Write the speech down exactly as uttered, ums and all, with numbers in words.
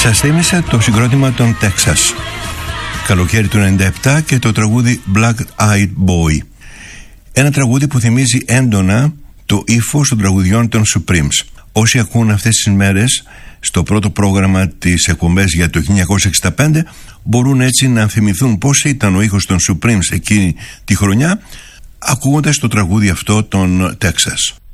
Σας θύμισα το συγκρότημα των Texas, καλοκαίρι του ενενήντα επτά, και το τραγούδι Black Eyed Boy. Ένα τραγούδι που θυμίζει έντονα το ύφος των τραγουδιών των Supremes. Όσοι ακούν αυτές τις μέρες στο πρώτο πρόγραμμα της εκπομπές για το χίλια εννιακόσια εξήντα πέντε μπορούν έτσι να θυμηθούν πώς ήταν ο ήχος των Supremes εκείνη τη χρονιά, ακούγοντας το τραγούδι αυτό των Texas.